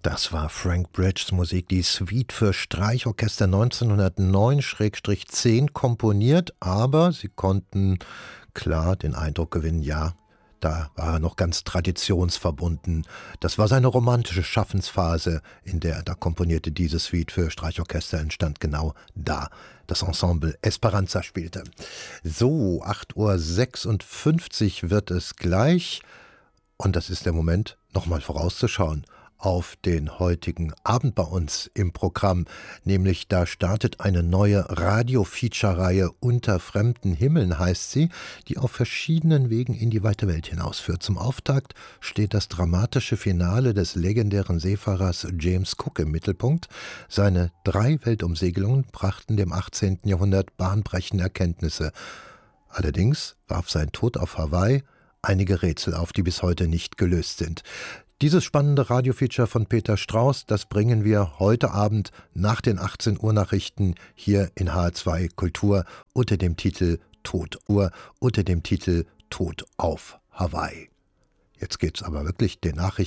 Das war Frank Bridges Musik, die Suite für Streichorchester 1909-10 komponiert, aber sie konnten klar den Eindruck gewinnen, ja, da war er noch ganz traditionsverbunden. Das war seine romantische Schaffensphase, in der er da komponierte. Diese Suite für Streichorchester entstand genau da. Das Ensemble Esperanza spielte. So, 8:56 Uhr wird es gleich. Und das ist der Moment, nochmal vorauszuschauen auf den heutigen Abend bei uns im Programm. Nämlich da startet eine neue Radio-Feature-Reihe Unter fremden Himmeln, heißt sie, die auf verschiedenen Wegen in die weite Welt hinausführt. Zum Auftakt steht das dramatische Finale des legendären Seefahrers James Cook im Mittelpunkt. Seine 3 Weltumsegelungen brachten dem 18. Jahrhundert bahnbrechende Erkenntnisse. Allerdings warf sein Tod auf Hawaii einige Rätsel auf, die bis heute nicht gelöst sind. Dieses spannende Radiofeature von Peter Strauß, das bringen wir heute Abend nach den 18 Uhr Nachrichten hier in HR2 Kultur unter dem Titel Tod auf Hawaii. Jetzt geht's aber wirklich den Nachrichten